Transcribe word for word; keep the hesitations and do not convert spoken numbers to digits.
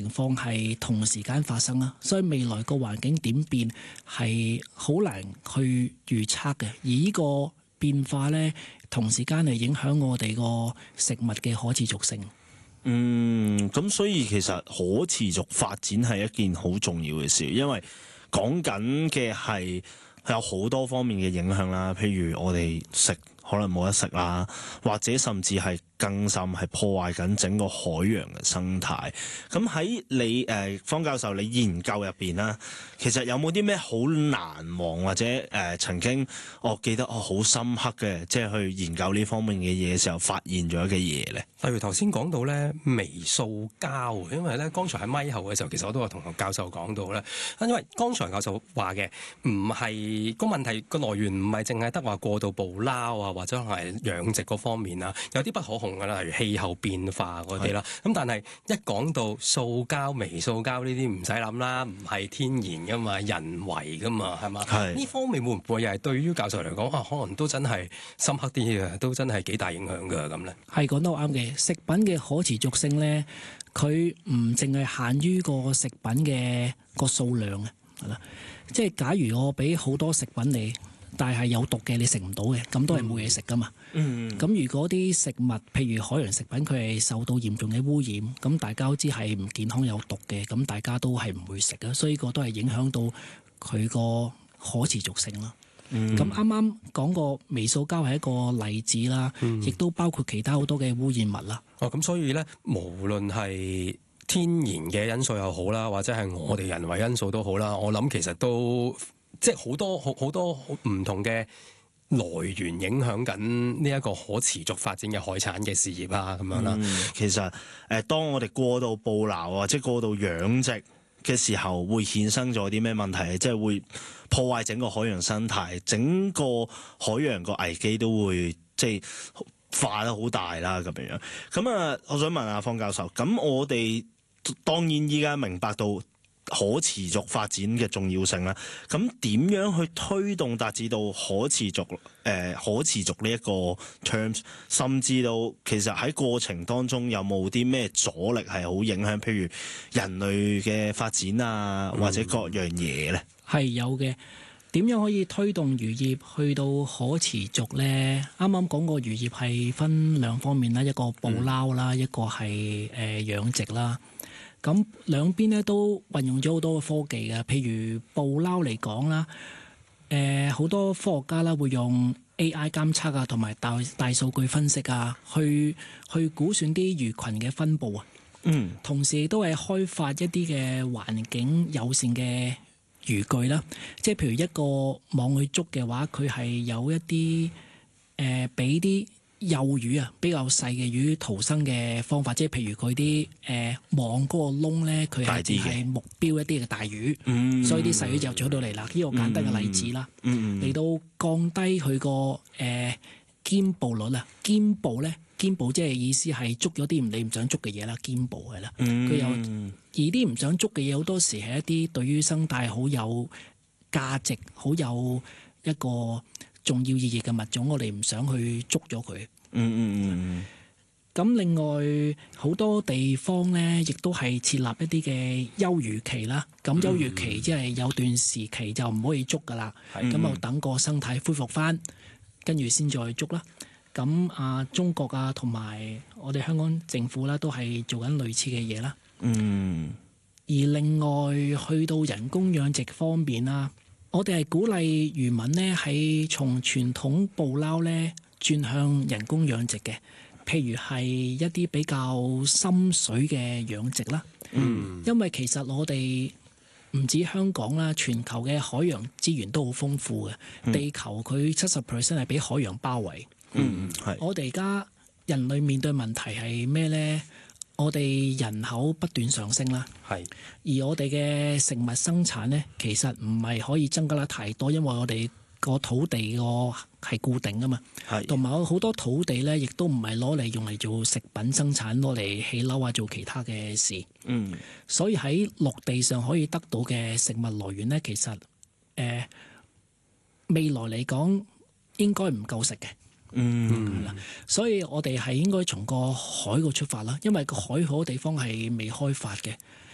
情況係同時間發生啦，所以未來個環境點變係好難去預測嘅。而呢個變化咧，同時間係影響我哋個食物嘅可持續性。 嗯，咁所以其實可持續發展係一件好重要嘅事，因為講緊嘅係有好多方面嘅影響啦，譬如我哋食可能冇得食啦，或者甚至係更甚係破壞緊整個海洋嘅生態。咁喺你誒、呃、方教授你研究入邊啦，其實有冇啲咩好難忘或者誒、呃、曾經我記得我好深刻嘅，即係去研究呢方面嘅嘢嘅時候發現咗嘅嘢咧？ 例如頭先講到咧微塑膠，因為咧剛才喺咪後嘅時候，其實我都有同教授講到咧，因為剛才教授話嘅唔係個問題個來源唔係淨係得話過度捕撈啊，或者係養殖嗰方面啊，有啲不可控㗎啦，例如氣候變化嗰啲啦。咁但係一講到塑膠、微塑膠呢啲唔使諗啦，唔係天然㗎嘛，人為㗎嘛，係嘛？呢方面會唔會又係對於教授嚟講啊，可能都真係深刻啲嘅，都真係幾大影響㗎咁咧？ 係講得啱嘅。食品嘅可持續性咧，佢唔淨係限於個食品嘅個數量嘅，係啦。即係假如我俾好多食品你，但係有毒嘅你食唔到嘅，咁都係冇嘢食噶嘛。 嗯。咁如果啲食物，譬如海洋食品，佢係受到嚴重嘅污染，咁大家都知係唔健康有毒嘅，咁大家都係唔會食嘅，所以呢個都係影響到佢個可持續性咯。咁啱啱講個微塑膠係一個例子啦，亦、嗯、都包括其他好多嘅污染物啦。 哦，咁所以咧，無論係天然嘅因素又好啦，或者係我哋人為因素都好啦，我諗其實都即係好多好好多唔同嘅來源影響緊呢一個可持續發展嘅海產嘅事業啦，咁樣啦。 嗯，其實誒、呃，當我哋過度捕撈或者過度養殖嘅時候，會衍生咗啲咩問題？即係會破壞整個海洋生態，整個海洋個危機都會即係化得好大啦，咁樣樣。咁啊，我想問下方教授，咁我哋當然依家明白到可持續發展嘅重要性啦，咁點樣去推動達至到可持續誒、呃、可持續呢一個 terms， 甚至到其實喺過程當中有冇啲咩阻力係好影響，譬如人類嘅發展啊，或者各樣嘢咧？ 係有嘅。點樣可以推動漁業去到可持續呢？啱啱講過漁業係分兩方面啦，一個捕撈啦，一個係誒養殖啦。咁兩邊咧都運用咗好多嘅科技嘅，譬如捕撈嚟講啦，誒、呃、好多科學家啦會用 A I 監測啊，同埋大大數據分析啊，去去估算啲魚群嘅分佈啊。 嗯，同時都係開發一啲嘅環境友善嘅漁具啦，即係譬如一個網去捉嘅話，佢係有一啲誒俾啲幼魚啊，比較細嘅魚逃生嘅方法，即係譬如佢啲誒網嗰個窿咧，佢係只係目標一啲嘅大魚，嗯、所以啲細魚就走到嚟啦。呢、這個簡單嘅例子啦，嚟、嗯嗯、到降低佢個誒兼捕率啊，兼捕咧。兼捕即係意思係捉咗啲唔你唔想捉嘅嘢啦，兼捕係啦。佢、嗯、有而啲唔想捉嘅嘢，好多時係一啲對於生態好有價值、好有一個重要意義嘅物種，我哋唔想去捉咗佢。嗯嗯嗯。咁另外好多地方咧，亦都係設立一啲嘅休漁期啦。咁休漁期即係有段時期就唔可以捉噶啦。咁就等個生態恢復翻，跟住先再捉啦。咁啊，中國啊，同埋我哋香港政府啦，都係做緊類似嘅嘢啦。嗯。而另外去到人工養殖方面啦，我哋係鼓勵漁民呢係從傳統捕撈呢轉向人工養殖嘅，譬如係一啲比較深水嘅養殖啦。嗯。因為其實我哋唔止香港啦，全球嘅海洋資源都好豐富嘅。嗯。地球佢七十 percent 係俾海洋包圍。嗯，係。我哋而家人類面對問題係咩呢？我哋人口不斷上升啦，係。而我哋嘅食物生產呢，其實唔係可以增加得太多，因為我哋個土地個係固定噶嘛，係。同埋好多土地呢，亦都唔係攞嚟用嚟做食品生產，攞嚟起樓啊，做其他嘅事。嗯。所以喺陸地上可以得到嘅食物來源呢，其實誒、呃、未來嚟講應該唔夠食嘅。嗯，所以我哋係應該從個海嗰出發啦，因為個海好多地方係未開發嘅。